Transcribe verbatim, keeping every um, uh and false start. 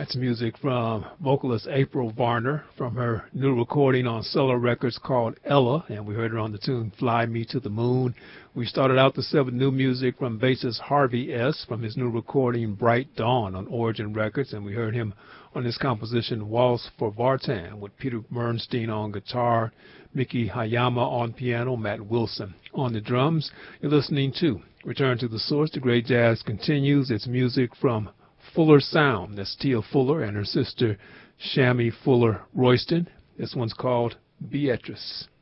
That's music from vocalist April Varner from her new recording on Cellar Records called Ella, and we heard her on the tune Fly Me to the Moon. We started out the set with new music from bassist Harvey S. from his new recording Bright Dawn on Origin Records, and we heard him on his composition Waltz for Vartan with Peter Bernstein on guitar, Miki Hayama on piano, Matt Wilson on the drums. You're listening to Return to the Source. The Great Jazz continues. It's music from Fuller Sound. That's Tia Fuller and her sister Shammy Fuller Royston. This one's called Beatrice.